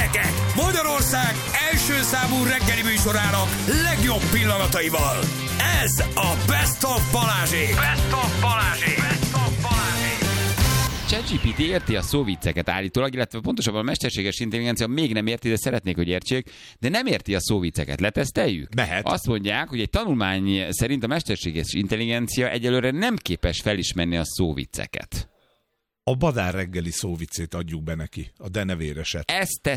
gyerekek! Magyarország első számú reggeli műsorának legjobb pillanataival. Ez a Best of Balázsék! Best of Balázsék! Best of Balázsék! ChatGPT érti a szóvicceket állítólag, illetve pontosabban a mesterséges intelligencia még nem érti, de szeretnék, hogy értsék, de nem érti a szóvicceket. Leteszteljük? Mehet. Azt mondják, hogy egy tanulmány szerint a mesterséges intelligencia egyelőre nem képes felismerni a szóvicceket. A Badár reggeli szóviccét adjuk be neki, a denevéreset.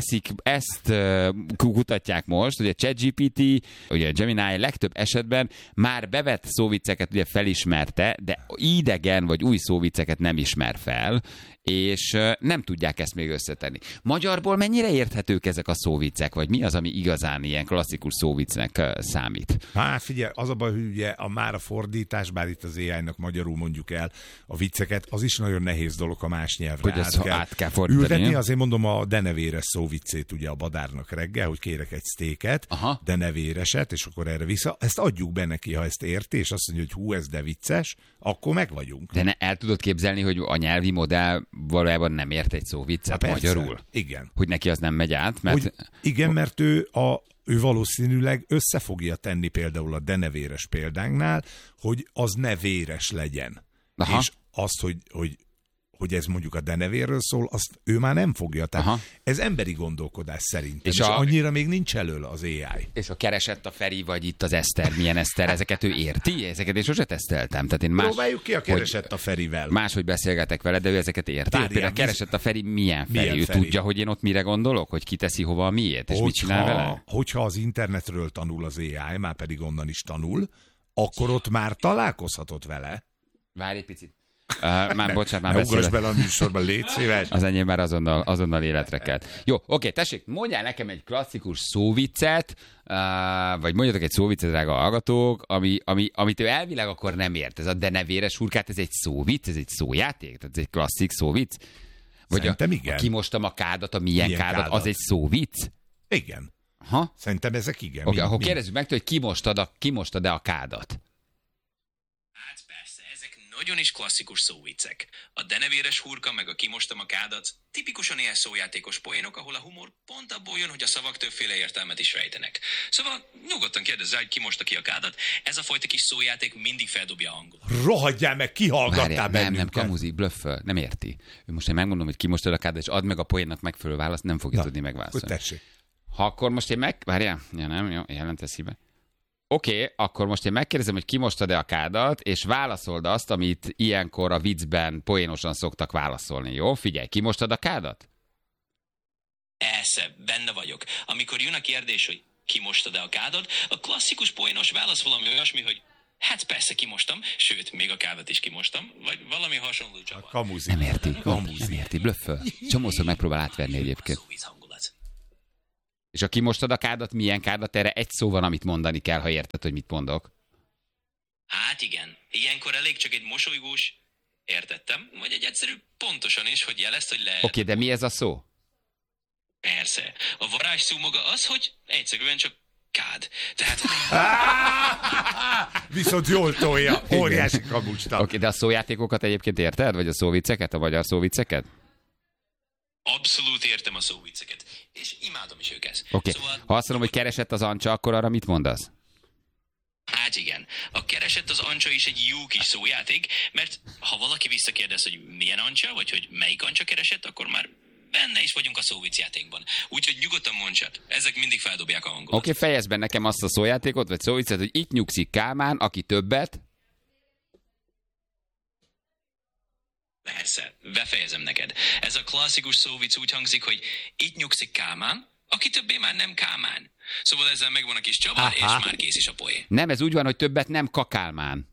Ezt kutatják most, hogy a ChatGPT, ugye a Gemini legtöbb esetben már bevett szóvicceket ugye felismerte, de idegen vagy új szóvicceket nem ismer fel, és nem tudják ezt még összetenni. Magyarból mennyire érthetők ezek a szóviccek, vagy mi az, ami igazán ilyen klasszikus szóviccnek számít? Hát figyelj, az a baj, hogy ugye a fordítás, bár itt az AI-nak magyarul mondjuk el a vicceket, az is nagyon nehéz dolog a más nyelvre. Hogy ezt át kell fordítani. Ültetni, azért mondom a denevéres szóviccét ugye a Badárnak reggel, hogy kérek egy sztéket, denevéreset, és akkor erre vissza. Ezt adjuk be neki, ha ezt érti, és azt mondja, hogy hú, ez de vicces, akkor meg vagyunk. De el tudod képzelni, hogy a nyelvi modell valójában nem ért egy szóviccet magyarul? Igen. Hogy neki az nem megy át? Mert... Igen, mert ő valószínűleg össze fogja tenni például a denevéres példánknál, hogy az ne véres legyen. Aha. És azt, hogy ez mondjuk a denevérről szól, azt ő már nem fogja. Tehát ez emberi gondolkodás szerintem. És annyira még nincs elől az AI. És a keresett a Feri, vagy itt az Eszter, milyen Eszter, ezeket ő érti? Ezeket én sose teszteltem. Tehát én próbáljuk ki a keresett a Ferivel. Máshogy beszélgetek vele, de ő ezeket érti. Például keresett a Feri, milyen Feri? Ő tudja, hogy én ott mire gondolok? Hogy kiteszi hova miért? És mit csinál vele? Hogyha az internetről tanul az AI, már pedig onnan is tanul, akkor ott már találkozhatott vele. Várj egy picit. Bocsánat, már ugrass bele a műsorban, légy szíves. Az enyém már azonnal életre kelt. Jó, oké, tessék, mondjál nekem egy klasszikus szóviccet, vagy mondjatok egy szóviccet, drága hallgatók, amit ő elvileg akkor nem ért. Ez a denevéres hurkát, ez egy szóvicc, ez egy szójáték, tehát ez egy klasszik szóvicc. Vagy szerintem igen. Kimostam a kádat, a milyen kádat, az egy szóvicc? Igen. Aha. Szerintem ezek igen. Oké, akkor kérdezzük meg, hogy kimostad-e a kádat? Nagyon is klasszikus szóviccek. A denevéres hurka meg a kimostam a kádat tipikusan ilyen szójátékos poénok, ahol a humor pont abból jön, hogy a szavak többféle értelmet is rejtenek. Szóval nyugodtan kérdezz rá, hogy kimosta ki a kádat. Ez a fajta kis szójáték mindig feldobja a hangot. Rohadjál meg, kihallgattál bennünket. Nem, kamuzik, blöfföl, nem érti. Ő most én megmondom, hogy kimostad a kádat, és add meg a poénnak megfelelő választ, nem fogja tudni megválaszolni. Ha akkor most én várjál, jelentesz híve. Oké, akkor most én megkérdezem, hogy kimostad-e a kádat, és válaszold azt, amit ilyenkor a viccben poénosan szoktak válaszolni, jó? Figyelj, kimostad a kádat? Persze, benne vagyok. Amikor jön a kérdés, hogy kimostad-e a kádat, a klasszikus poénos válasz valami olyasmi, hogy hát persze kimostam, sőt, még a kádat is kimostam, vagy valami hasonló csavar. Nem érti, blöfföl. Csomószor megpróbál átverni egyébként. És ha kimostad a kádat, milyen kádat, erre egy szó van, amit mondani kell, ha érted, hogy mit mondok. Hát igen, ilyenkor elég csak egy mosolygós, értettem, vagy egy egyszerű pontosan is, hogy jelezd, hogy lehet. Oké, de mi ez a szó? Persze. A varázsszó maga az, hogy egyszerűen csak kád. Tehát... Viszont jól tolja, óriási kamucsta. Oké, de a szójátékokat egyébként érted? Vagy a szóvicceket, a magyar szóvicceket? Abszolút értem a szóvicceket, és imádom is őket. Oké, szóval... ha azt mondom, hogy keresett az Ancsa, akkor arra mit mondasz? Hát igen, a keresett az Ancsa is egy jó kis szójáték, mert ha valaki visszakérdez, hogy milyen Ancsa, vagy hogy melyik Ancsa keresett, akkor már benne is vagyunk a szóviccjátékban. Úgyhogy nyugodtan mondjad, ezek mindig feldobják a hangot. Oké, fejezd be nekem azt a szójátékot, vagy szóviccet, hogy itt nyugszik Kálmán, aki többet... Persze, befejezem neked. Ez a klasszikus szóvic úgy hangzik, hogy itt nyugszik Kálmán, aki többé már nem Kálmán. Szóval ezzel megvan a kis csavar, és már kész is a poén. Nem, ez úgy van, hogy többet nem Kakálmán.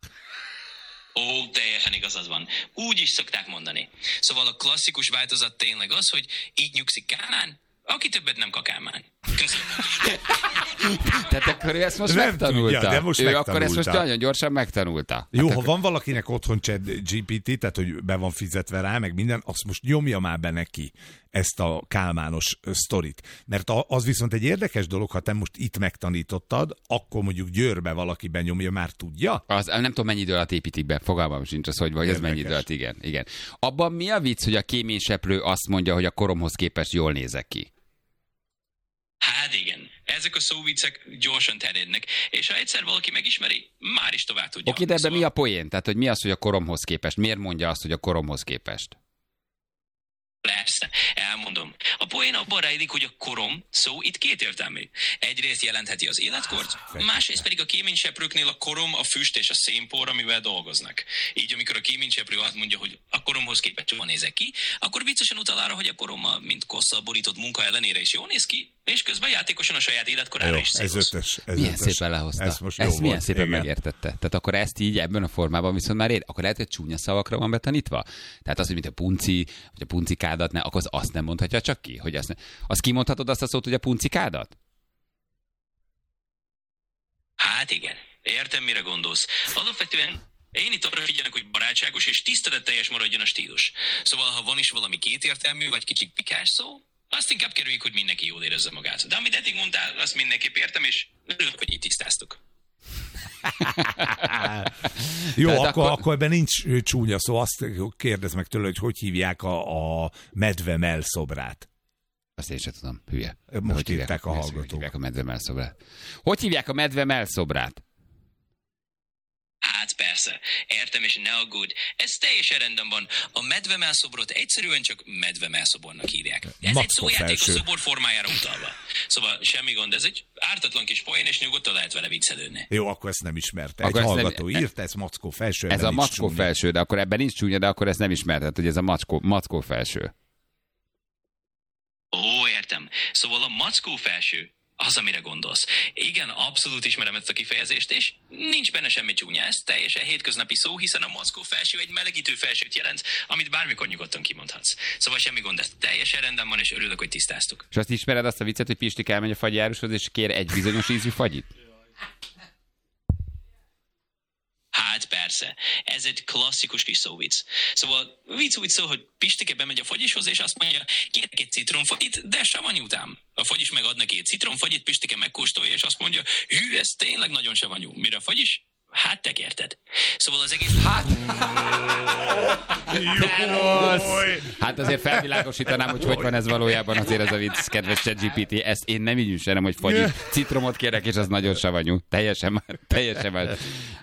Ó, teljesen igazad van. Úgy is szokták mondani. Szóval a klasszikus változat tényleg az, hogy így nyugszik Kálmán, aki többet nem Kakálmán. Köszönöm. Tehát akkor ő ezt most megtanulta. Tudja, de most akkor ezt most nagyon gyorsan megtanulta. Jó, ha van valakinek otthon ChatGPT, tehát hogy be van fizetve rá, meg minden, azt most nyomja már be neki ezt a kálmános sztorit. Mert az viszont egy érdekes dolog, ha te most itt megtanítottad, akkor mondjuk Győrbe valaki benyomja, már tudja? Nem tudom, mennyi idő alatt építik be, fogalmam sincs az, hogy ez mennyi idő alatt, igen. Abban mi a vicc, hogy a kéményseprő azt mondja, hogy a koromhoz képest jól nézek ki? ezek a szóviccek gyorsan terjednek, és ha egyszer valaki megismeri, már is tovább tudja. Oké, de ebben mi a poén? Tehát, hogy mi az, hogy a koromhoz képest? Miért mondja azt, hogy a koromhoz képest? Persze, elmondom. A poén abban rejlik, hogy a korom szó itt kétértelmű. Egyrészt jelentheti az életkort, másrészt pedig a kéményseprőknél a korom, a füst és a szénpor, amivel dolgoznak. Így amikor a kéményseprő azt mondja, hogy a koromhoz képest jól nézek ki, akkor viccesen utal arra, hogy a korommal, mint kosszal borított munka ellenére is jól néz ki, és közben játékosan a saját életkorára Jó, is ez céloz. ötös. Milyen szépen lehozta. Ezt milyen szépen megértette. Tehát akkor ezt így ebben a formában viszont már akkor lehet, hogy csúnya szavakra van betanítva. Tehát az, hogy mint a punci, vagy a puncikádat, akkor azt nem mondhatja csak ki, hogy azt kimondhatod azt a szót, hogy a puncikádat? Hát igen, értem, mire gondolsz. Alapvetően én itt arra figyelek, hogy barátságos és tiszteletteljes maradjon a stílus. Szóval, ha van is valami kétértelmű vagy kicsit pikás szó, azt inkább kerüljük, hogy mindenki jól érezze magát. De amit eddig mondtál, azt mindenképp értem, és örülök, hogy így tisztáztuk. Jó, akkor ebben nincs csúnya szó. Azt kérdezd meg tőle, hogy hívják a medve mellszobrát. Azt én sem tudom, hülye. Most írták a hallgatók. Hogy hívják a medve mellszobrát? Hogy hívják a medve mellszobrát? Hát persze, értem, és ne aggódj, ez teljesen rendben van. A medvemelszobrot egyszerűen csak medvemelszobornak hívják. Ez egy szójáték a szobor formájára utalva. Szóval semmi gond, ez egy ártatlan kis poén, és nyugodtan lehet vele viccelődni. Jó, akkor ezt nem ismerte. Egy hallgató írta, ez mackó felső. Ez a mackó felső, de akkor ebben nincs csúnya, de akkor ezt nem ismerted, hogy ez a mackó felső. Ó, értem. Szóval a mackó felső az, amire gondolsz. Igen, abszolút ismerem ezt a kifejezést, és nincs benne semmi csúnya, ez teljesen hétköznapi szó, hiszen a mackó felső egy melegítő felsőt jelent, amit bármikor nyugodtan kimondhatsz. Szóval semmi gond, ez teljesen rendben van, és örülök, hogy tisztáztuk. És azt ismered azt a viccet, hogy Pistik elmegy a fagyjárushoz, és kér egy bizonyos ízű fagyit? Hát persze, ez egy klasszikus kis szóvic. Szóval vicc úgy szól, hogy Pistike bemegy a fagyishoz, és azt mondja, kérek egy citromfagyit, de savanyútám. A fagyis meg ad neki egy citromfagyit, Pistike megkóstolja, és azt mondja, hű, ez tényleg nagyon savanyú. Mire a fagyis? Hát te kérted. Szóval az egész... Hát azért felvilágosítanám, hogy van ez valójában azért ez a vicc, kedves ChatGPT. Ezt én nem így üssenem, hogy fagyit. Citromot kérek, és az nagyon savanyú. Teljesen már.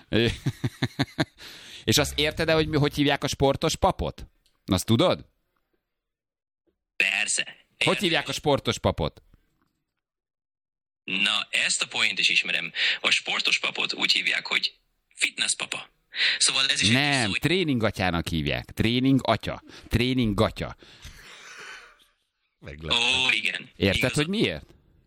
És azt érted-e, hogy hívják a sportos papot? Azt tudod? Persze. Hogy hívják a sportos papot? Na, ezt a point is ismerem. A sportos papot úgy hívják, hogy fitness papa. Szóval ez is nem, tréningatyának hívják. Tréningatya. Ó, igen. Érted, igazad. hogy miért?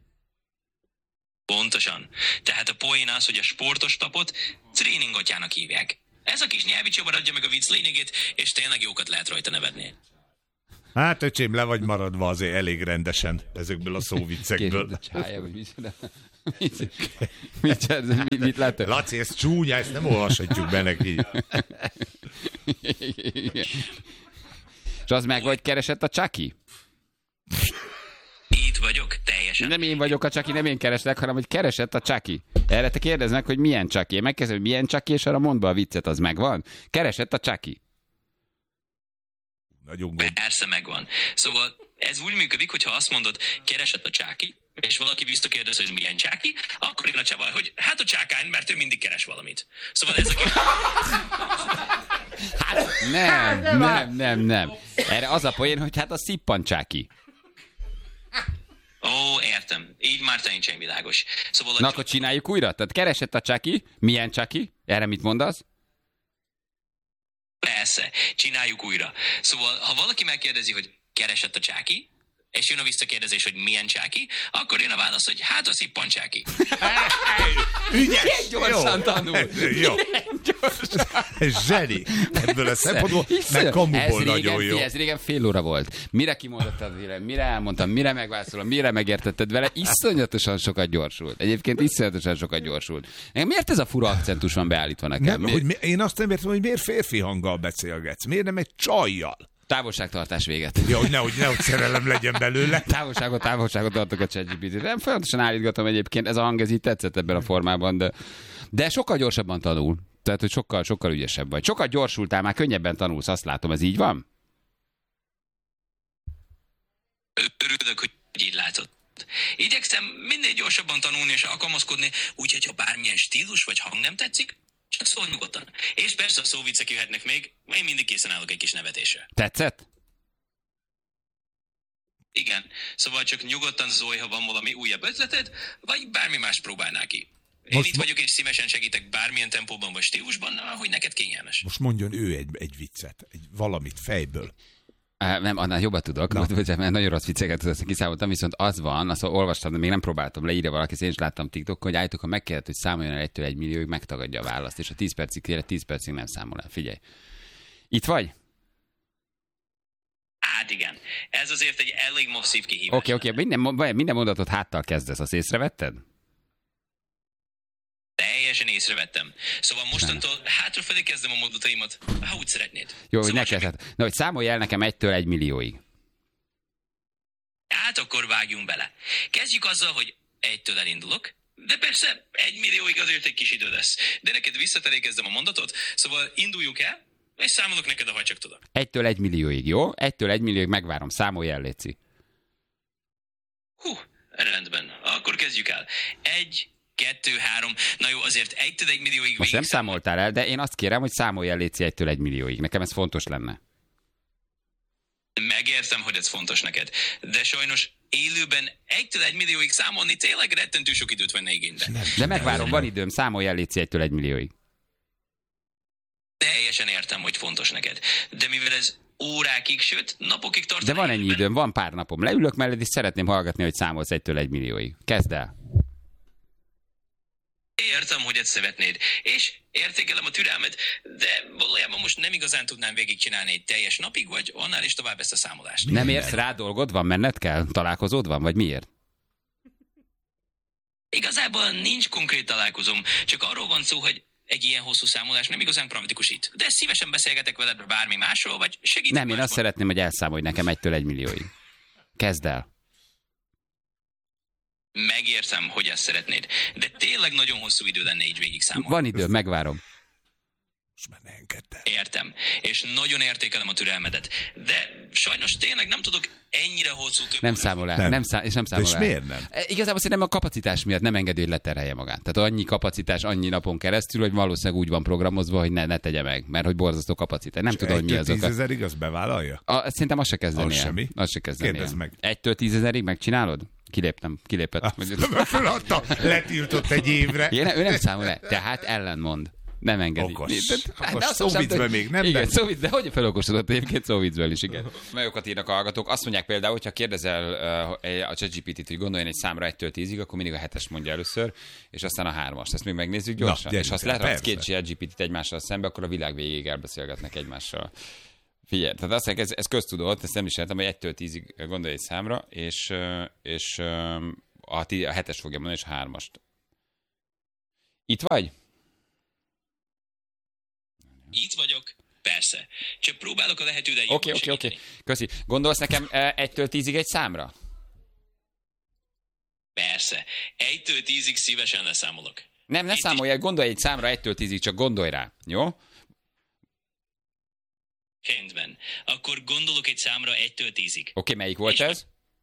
Pontosan. Tehát a poén az, hogy a sportos tapot tréningatyának hívják. Ez a kis nyelvi csavar adja meg a vicc lényegét, és tényleg jókat lehet rajta nevetni. Hát, öcsém, le vagy maradva azért elég rendesen ezekből a szóviccekből. Mit látod? Laci, ez csúnya, ezt nem olvashatjuk be neki. És az meg vagy keresett a Chucky? Itt vagyok, teljesen. Nem én vagyok a Chucky, nem én kereslek, hanem hogy keresett a Chucky. Erre te kérdezd meg, hogy milyen Chucky. Én megkezdem, hogy milyen Chucky, és arra mondd be a viccet, az megvan. Keresett a Chucky. Nagyon gond. Persze megvan. Szóval ez úgy működik, hogyha azt mondod, keresett a Chucky, és valaki visszakérdez, hogy milyen Chucky, akkor én a csavar, hogy hát a csákány, mert ő mindig keres valamit. Szóval ez a Nem. Erre az a poén, hogy hát a szippan Chucky. Ó, értem. Így már teljesen világos. Szóval Na akkor csináljuk újra? Tehát keresett a Chucky, milyen Chucky? Erre mit mondasz? Persze, csináljuk újra. Szóval, ha valaki megkérdezi, hogy keresett a Chucky, és jön a visszakérdezés, hogy milyen Chucky, akkor jön a válasz, hogy hát a szippan Chucky. Ügyes! Gyorsan tanul. Jó. Ez zseni. Ebből a szempontból, meg kamuból nagyon jó. Ez régen fél óra volt. Mire kimondottad véleményt, mire elmondtam, mire megválaszolom, mire megértetted vele, iszonyatosan sokat gyorsult. Egyébként iszonyatosan sokat gyorsult. Miért ez a fura akcentus van beállítva nekem? Nem, hogy én azt nem értem, hogy miért férfi hanggal beszélgetsz. Miért nem egy csajjal? Távolságtartás véget. Ja, hogy nehogy szerelem legyen belőle. Távolságot tartok a ChatGPT-t. Nem folyamatosan állítgatom egyébként, ez a hang, ez így tetszett ebben a formában, de sokkal gyorsabban tanul. Tehát, hogy sokkal ügyesebb vagy. Sokkal gyorsultál, már könnyebben tanulsz, azt látom, ez így van? Örülök, hogy így látod. Igyekszem minél gyorsabban tanulni és alkalmazkodni, úgyhogy ha bármilyen stílus vagy hang nem tetszik, csak szólj nyugodtan. És persze a szóviccek jöhetnek még, én mindig készen állok egy kis nevetésre. Tetszett? Igen, szóval csak nyugodtan szólj, ha van valami újabb ötleted, vagy bármi más próbálnál ki. Én itt vagyok, és szívesen segítek bármilyen tempóban vagy stílusban, ahogy neked kényelmes. Most mondjon ő egy viccet, valamit fejből. Nem, annál jobban tudok, mert nagyon rossz vicceket tudok, kiszámoltam, viszont az van, azt olvastam, de még nem próbáltam, leírja valaki, én is láttam TikTokon, hogy állítok, ha megkérdezett, hogy számoljon el 1-től 1 millióig, megtagadja a választ, és a 10 percig kérje, 10 percig nem számol el. Figyelj. Itt vagy? Hát igen, ez azért egy elég masszív kihívás. Oké, minden mondatot háttal kezdesz, azt észrevetted? Teljesen észrevettem. Szóval mostantól hátrafelé kezdem a mondataimat, ha úgy szeretnéd. Jó, hogy szóval neked. Na, hogy számolj el nekem 1-től 1 millióig. Hát akkor vágjunk bele. Kezdjük azzal, hogy 1-től elindulok, de persze 1 millióig azért egy kis idő lesz. De neked visszafelé kezdem a mondatot, szóval induljunk el, és számolok neked, ha csak tudok. 1-től 1 millióig, jó? 1-től 1 millióig megvárom, számolj el, léci. Rendben. Akkor kezdjük el. 1, 2, 3. Na jó, azért 1-től 1 millióig Most nem számoltál el, de én azt kérem, hogy számolj el, léci, 1-től 1 millióig. Nekem ez fontos lenne. Megértem, hogy ez fontos neked, de sajnos élőben 1-től 1 millióig számolni tényleg rettentő sok időt venne igénybe. De megvárom, van időm, számolj el, léci, 1-től 1 millióig. Teljesen értem, hogy fontos neked, de mivel ez órákig, sőt napokig tart. De van ennyi időm, van pár napom. Leülök mellett, és szeretném hallgatni, hogy számolsz 1-től 1 millióig. Kezd el. Értem, hogy ezt szeretnéd, és értékelem a türelmet, de valójában most nem igazán tudnám végigcsinálni egy teljes napig, vagy annál is tovább ezt a számolást. Nem érsz rá dolgod? Van, menned kell? Találkozód van? Vagy miért? Igazából nincs konkrét találkozom, csak arról van szó, hogy egy ilyen hosszú számolás nem igazán praktikusít. De szívesen beszélgetek veled bármi másról, vagy segítek. Nem, én azt szeretném, hogy elszámolj nekem 1-től 1 millióig. Kezd el. Megértem, hogy ezt szeretnéd, de tényleg nagyon hosszú idő lenne így végig számolni. Van idő, megvárom. Most már ne engedd el. Értem, és nagyon értékelem a türelmedet, de sajnos tényleg nem tudok ennyire hosszú több. Nem számol el, nem számol és el. miért nem? Igazából szerintem a kapacitás miatt nem engedi, hogy leterhelje magát. Tehát annyi kapacitás, annyi napon keresztül, hogy valószínűleg úgy van programozva, hogy ne tegye meg, mert hogy borzasztó kapacitás. Nem tudom, hogy mi az 10 oka. 000-ig azt bevállalja? Szerintem azt se kezdeni Az el. semmi. Azt se kezdeni Kérdezd el. meg. 1-től 10 000-ig megcsinálod? Kilépett. Föladta, letiltott egy évre. Ő nem számol le, tehát ellenmond. Nem engedi. Okos. De azt szóviccből sem, még nem. Igen, szóvicc, de hogy felokosodott egyébként szóviccből is, igen. Nagyokat írnak a hallgatók. Azt mondják például, hogyha kérdezel a ChatGPT-t, hogy gondoljon egy számra 1-től 10-ig, akkor mindig a 7-es mondja először, és aztán a 3-ast. Ezt még megnézzük gyorsan. És ha azt leraksz két ChatGPT-t egymással szembe, akkor a világ végéig elbeszélgetnek egymással. Figyelj, tehát azt mondják, ez köztudott, ezt nem is értem, hogy 1-től 10-ig gondolj egy számra, és a 7-es fogja mondani, és a 3-ast. Itt vagy? Itt vagyok. Persze. Csak próbálok a lehető legjobban Oké. Köszi. Gondolsz nekem 1-től 10-ig egy számra? Persze. 1-től 10-ig szívesen leszámolok. Ne számolj el, gondolj egy számra 1-től 10-ig, csak gondolj rá. Jó? Rendben. Akkor gondolok egy számra 1-től 10-ig. Oké, melyik volt ez?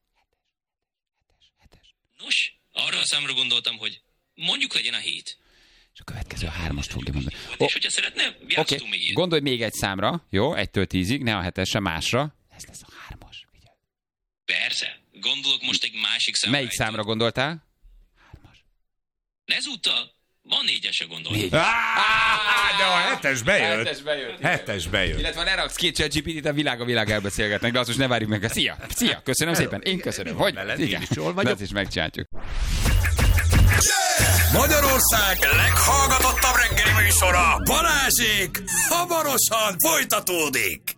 7-es. Nos, arra a számra gondoltam, hogy mondjuk legyen a 7. És a következő a 3-ast fogja mondani. És hogyha szeretne, játszhatunk még ilyet. Gondolj még egy számra, jó? 1-től 10-ig, ne a 7-esre, másra. Ez lesz a 3-as. Figyelj. Persze. Gondolok most egy másik számra. Melyik számra gondoltál? 3-as. Ezúttal van 4-esre gondolni. 4. De a 7-es bejött. 7-es bejött. Illetve ne raksz két ChatGPT-t, a világ elbeszélgetnek, de azt most ne várjuk meg. Szia, köszönöm szépen, én köszönöm. Hogy? Igen, ezt is megcsináljuk. Magyarország leghallgatottabb reggeli műsora, Balázsék, hamarosan folytatódik.